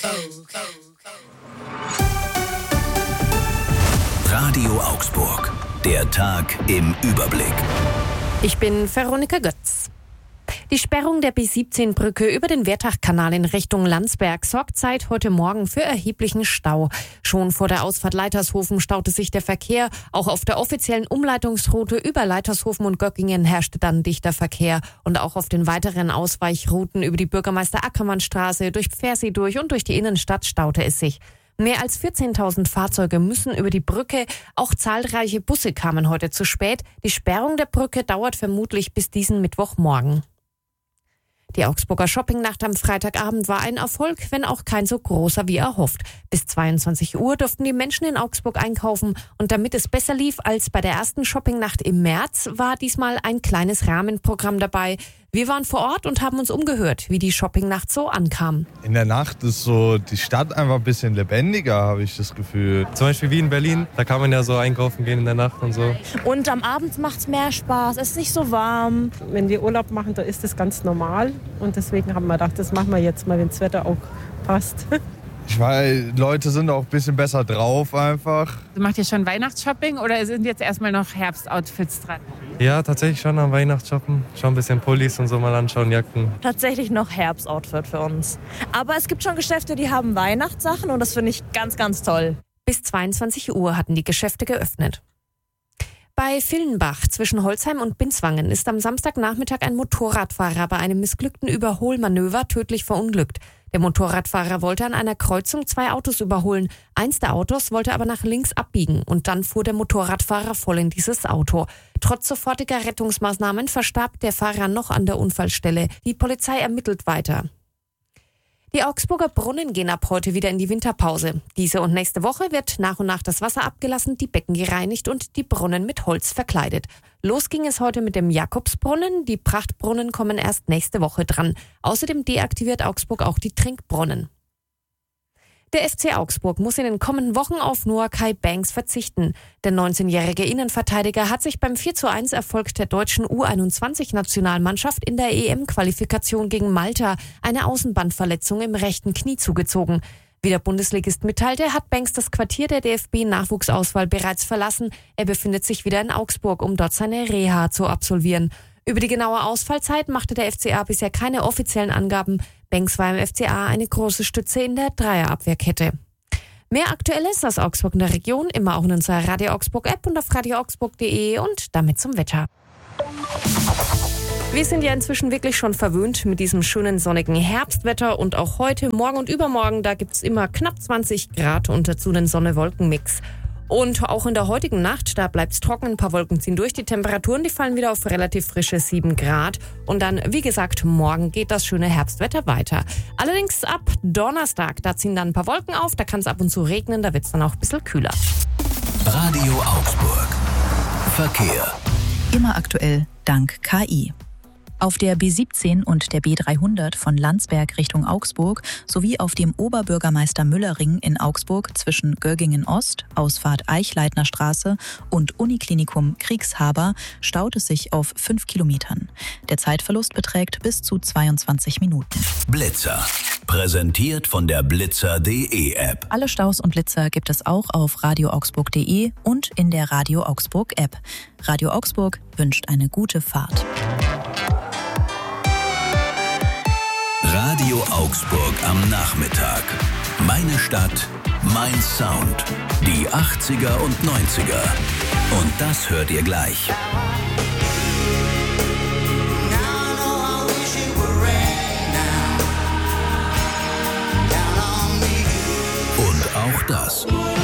Radio Augsburg. Der Tag im Überblick. Ich bin Veronika Götz. Die Sperrung der B17-Brücke über den Wertachkanal in Richtung Landsberg sorgt seit heute Morgen für erheblichen Stau. Schon vor der Ausfahrt Leitershofen staute sich der Verkehr. Auch auf der offiziellen Umleitungsroute über Leitershofen und Göckingen herrschte dann dichter Verkehr. Und auch auf den weiteren Ausweichrouten über die Bürgermeister-Ackermann-Straße, durch Pfersee durch und durch die Innenstadt staute es sich. Mehr als 14.000 Fahrzeuge müssen über die Brücke. Auch zahlreiche Busse kamen heute zu spät. Die Sperrung der Brücke dauert vermutlich bis diesen Mittwochmorgen. Die Augsburger Shoppingnacht am Freitagabend war ein Erfolg, wenn auch kein so großer wie erhofft. Bis 22 Uhr durften die Menschen in Augsburg einkaufen und damit es besser lief als bei der ersten Shoppingnacht im März, war diesmal ein kleines Rahmenprogramm dabei. Wir waren vor Ort und haben uns umgehört, wie die Shoppingnacht so ankam. In der Nacht ist so die Stadt einfach ein bisschen lebendiger, habe ich das Gefühl. Zum Beispiel wie in Berlin, da kann man ja so einkaufen gehen in der Nacht und so. Und am Abend macht es mehr Spaß, es ist nicht so warm. Wenn wir Urlaub machen, da ist das ganz normal. Und deswegen haben wir gedacht, das machen wir jetzt mal, wenn das Wetter auch passt. Ich weiß, Leute sind auch ein bisschen besser drauf einfach. Macht ihr schon Weihnachtsshopping oder sind jetzt erstmal noch Herbstoutfits dran? Ja, tatsächlich schon am Weihnachtsshoppen. Schon ein bisschen Pullis und so mal anschauen, Jacken. Tatsächlich noch Herbstoutfit für uns. Aber es gibt schon Geschäfte, die haben Weihnachtssachen und das finde ich ganz, ganz toll. Bis 22 Uhr hatten die Geschäfte geöffnet. Bei Villenbach zwischen Holzheim und Binswangen ist am Samstagnachmittag ein Motorradfahrer bei einem missglückten Überholmanöver tödlich verunglückt. Der Motorradfahrer wollte an einer Kreuzung 2 Autos überholen. Eins der Autos wollte aber nach links abbiegen und dann fuhr der Motorradfahrer voll in dieses Auto. Trotz sofortiger Rettungsmaßnahmen verstarb der Fahrer noch an der Unfallstelle. Die Polizei ermittelt weiter. Die Augsburger Brunnen gehen ab heute wieder in die Winterpause. Diese und nächste Woche wird nach und nach das Wasser abgelassen, die Becken gereinigt und die Brunnen mit Holz verkleidet. Los ging es heute mit dem Jakobsbrunnen. Die Prachtbrunnen kommen erst nächste Woche dran. Außerdem deaktiviert Augsburg auch die Trinkbrunnen. Der FC Augsburg muss in den kommenden Wochen auf Noah Kai Banks verzichten. Der 19-jährige Innenverteidiger hat sich beim 4:1 Erfolg der deutschen U21-Nationalmannschaft in der EM-Qualifikation gegen Malta eine Außenbandverletzung im rechten Knie zugezogen. Wie der Bundesligist mitteilte, hat Banks das Quartier der DFB-Nachwuchsauswahl bereits verlassen. Er befindet sich wieder in Augsburg, um dort seine Reha zu absolvieren. Über die genaue Ausfallzeit machte der FCA bisher keine offiziellen Angaben. Banks war im FCA eine große Stütze in der Dreierabwehrkette. Mehr Aktuelles aus Augsburg in der Region immer auch in unserer Radio Augsburg App und auf radioaugsburg.de und damit zum Wetter. Wir sind ja inzwischen wirklich schon verwöhnt mit diesem schönen sonnigen Herbstwetter und auch heute, morgen und übermorgen, da gibt's immer knapp 20 Grad und dazu den Sonne-Wolken-Mix. Und auch in der heutigen Nacht, da bleibt's trocken, ein paar Wolken ziehen durch. Die Temperaturen, die fallen wieder auf relativ frische 7 Grad. Und dann, wie gesagt, morgen geht das schöne Herbstwetter weiter. Allerdings ab Donnerstag, da ziehen dann ein paar Wolken auf, da kann es ab und zu regnen, da wird's dann auch ein bisschen kühler. Radio Augsburg. Verkehr. Immer aktuell, dank KI. Auf der B17 und der B300 von Landsberg Richtung Augsburg sowie auf dem Oberbürgermeister-Müller-Ring in Augsburg zwischen Göggingen Ost, Ausfahrt Eichleitner Straße und Uniklinikum Kriegshaber staut es sich auf 5 Kilometern. Der Zeitverlust beträgt bis zu 22 Minuten. Blitzer. Präsentiert von der Blitzer.de App. Alle Staus und Blitzer gibt es auch auf radioaugsburg.de und in der Radio Augsburg App. Radio Augsburg wünscht eine gute Fahrt. Radio Augsburg am Nachmittag. Meine Stadt, mein Sound. Die 80er und 90er. Und das hört ihr gleich. Und auch das.